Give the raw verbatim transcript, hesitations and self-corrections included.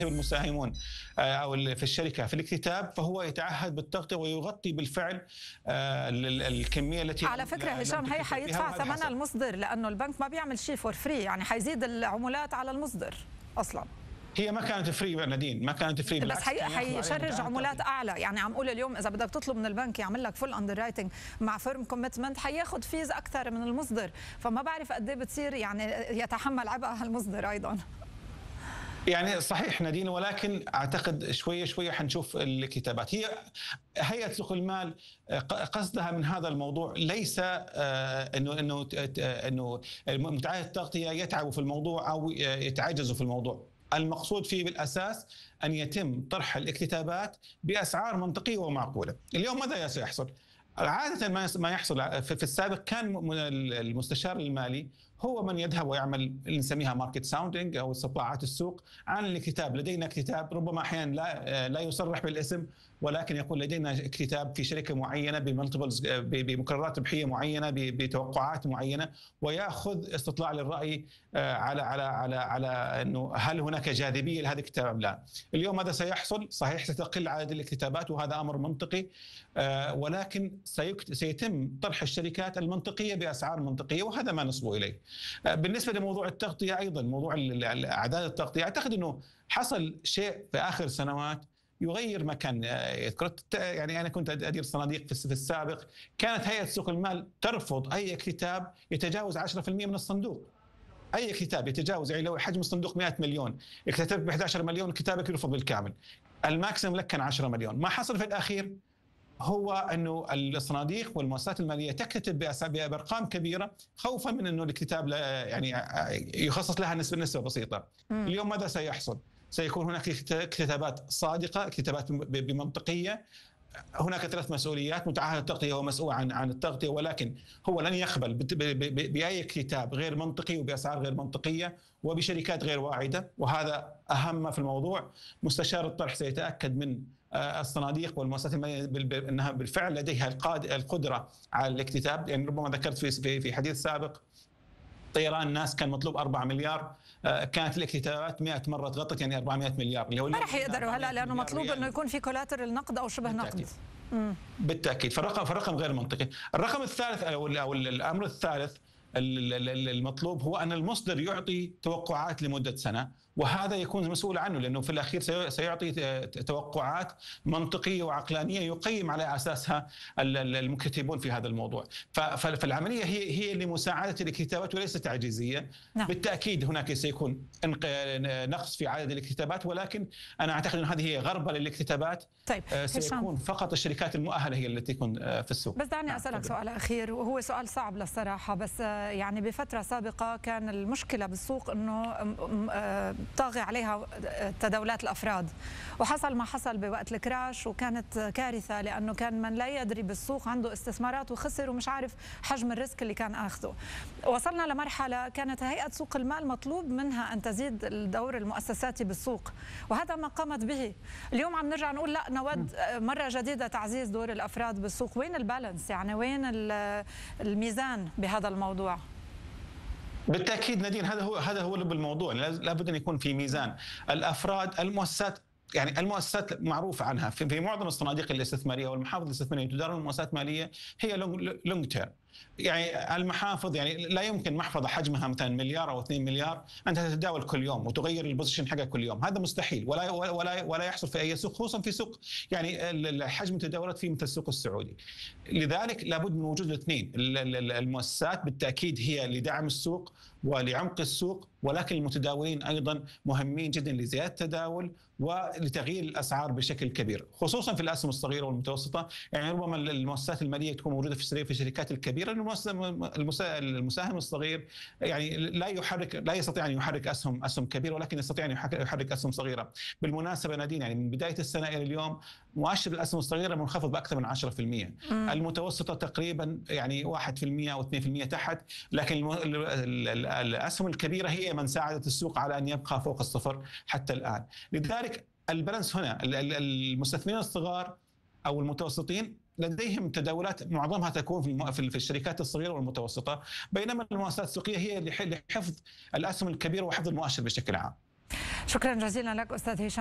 المساهمون أو في الشركة في الاكتتاب، فهو يتعهد بالتغطية ويغطي بالفعل الكمية التي على فكرة هشام هي حيدفع ثمن المصدر، لأنه البنك ما بيعمل شيء فور فري، يعني حيزيد العمولات على المصدر أصلا. هي ما كانت فري نادين، ما كانت فري، بس حيشرج عمولات اعلى. يعني عم اقول اليوم اذا بدك تطلب من البنك يعمل لك فول اندر رايتنج مع فيرم كوميتمنت حياخذ فيز اكثر من المصدر، فما بعرف قد ايه بتصير يعني يتحمل عبئها المصدر ايضا. يعني صحيح نادين، ولكن اعتقد شويه شويه حنشوف الكتابات. هي هيئه سوق المال قصدها من هذا الموضوع ليس انه انه انه متعهد التغطيه يتعبوا في الموضوع او يتعجزوا في الموضوع. المقصود فيه بالاساس ان يتم طرح الاكتتابات باسعار منطقيه ومعقوله. اليوم ماذا سيحصل؟ عادة ما يحصل في السابق كان المستشار المالي هو من يذهب ويعمل اللي نسميها ماركت ساوندينج او استطلاعات السوق عن الاكتتاب. لدينا اكتتاب، ربما احيانا لا لا يصرح بالاسم، ولكن يقول لدينا اكتتاب في شركه معينه بملتيبلز بمقررات ربحيه معينه بتوقعات معينه، وياخذ استطلاع للراي على على على على انه هل هناك جاذبيه لهذا الاكتتاب ام لا. اليوم ماذا سيحصل؟ صحيح ستقل عدد الاكتتابات وهذا امر منطقي، ولكن سيتم طرح الشركات المنطقيه باسعار منطقيه، وهذا ما نصبو اليه. بالنسبه لموضوع التغطيه ايضا، موضوع اعداد التغطيه، اعتقد انه حصل شيء في اخر سنوات يغير مكان. يعني انا كنت ادير صناديق في السابق، كانت هيئه سوق المال ترفض اي كتاب يتجاوز عشرة بالمئة من الصندوق. اي كتاب يتجاوز، يعني لو حجم الصندوق مئة مليون اكتتبت ب إحدى عشر مليون كتابك يرفض بالكامل. الماكسيم لك كان عشرة مليون. ما حصل في الاخير هو انه الصناديق والمؤسسات الماليه تكتتب بارقام كبيره خوفا من انه الاكتتاب يعني يخصص لها نسبه نسبه بسيطه. م. اليوم ماذا سيحصل؟ سيكون هناك اكتتابات صادقه، اكتتابات بمنطقيه. هناك ثلاث مسؤوليات: متعهد التغطيه هو مسؤول عن عن التغطيه، ولكن هو لن يقبل باي كتاب غير منطقي وباسعار غير منطقيه وبشركات غير واعده، وهذا اهم ما في الموضوع. مستشار الطرح سيتاكد من الصناديق والمؤسسات الماليه انها بالفعل لديها القدره على الاكتتاب. يعني ربما ذكرت في في حديث سابق طيران الناس كان مطلوب أربعة مليار، كانت الاكتتابات مئة مرة غطت، يعني أربعمئة مليار اللي هو ما راح يقدروا هلا لانه مطلوب انه يكون في كولاترال نقد او شبه بالتأكيد. نقد. بالتاكيد. فالرقم فالرقم غير منطقي. الرقم الثالث او او الامر الثالث المطلوب هو أن المصدر يعطي توقعات لمدة سنة، وهذا يكون مسؤول عنه، لأنه في الأخير سيعطي توقعات منطقية وعقلانية يقيم على أساسها المكتتبون في هذا الموضوع. فالعملية هي هي لمساعدة الاكتتابات وليست تعجيزية. نعم. بالتأكيد هناك سيكون نقص في عدد الاكتتابات، ولكن أنا أعتقد أن هذه هي غربة للاكتتابات. طيب. سيكون فقط الشركات المؤهلة هي التي تكون في السوق. بس دعني أسألك سؤال أخير، وهو سؤال صعب للصراحة، بس يعني بفترة سابقة كان المشكلة بالسوق أنه طاغي عليها تداولات الأفراد، وحصل ما حصل بوقت الكراش، وكانت كارثة لأنه كان من لا يدري بالسوق عنده استثمارات وخسر ومش عارف حجم الريسك اللي كان أخذه. وصلنا لمرحلة كانت هيئة سوق المال مطلوب منها أن تزيد الدور المؤسساتي بالسوق، وهذا ما قامت به. اليوم عم نرجع نقول لا، نود مرة جديدة تعزيز دور الأفراد بالسوق. وين البالانس؟ يعني وين الميزان بهذا الموضوع؟ بالتأكيد نادين، هذا هو هذا هو لب الموضوع. لابد أن يكون في ميزان. الأفراد، المؤسسات، يعني المؤسسات معروف عنها في, في معظم الصناديق الاستثماريه والمحافظ الاستثماريه تدار من مؤسسات ماليه هي لونج تيرم. يعني المحافظ يعني لا يمكن محفظه حجمها مثلا مليار او اثنين مليار انت تتداول كل يوم وتغير البوزيشن حقها كل يوم، هذا مستحيل ولا ولا ولا يحصل في اي سوق، خصوصا في سوق يعني حجم التداولات فيه مثل السوق السعودي. لذلك لابد من وجود الاثنين. المؤسسات بالتاكيد هي لدعم السوق ولعمق السوق، ولكن المتداولين ايضا مهمين جدا لزياده التداول ولتغيير الاسعار بشكل كبير، خصوصا في الاسهم الصغيره والمتوسطه. يعني ربما المؤسسات الماليه تكون موجوده في في الشركات الكبيره، المساهم الصغير يعني لا يحرك لا يستطيع ان يحرك اسهم اسهم كبيره، ولكن يستطيع ان يحرك اسهم صغيره. بالمناسبه نادين، يعني من بدايه السنه الى اليوم مؤشر الاسهم الصغيره منخفض باكثر من عشرة بالمئة، المتوسطه تقريبا يعني واحد بالمئة او اثنين بالمئة تحت، لكن الاسهم الكبيره هي من ساعدت السوق على ان يبقى فوق الصفر حتى الان. لذلك البالانس هنا، المستثمرين الصغار او المتوسطين لديهم تداولات معظمها تكون في في الشركات الصغيره والمتوسطه، بينما المؤسسات السوقيه هي لحفظ الاسهم الكبيره وحفظ المؤشر بشكل عام. شكرا جزيلا لك أستاذ هشام.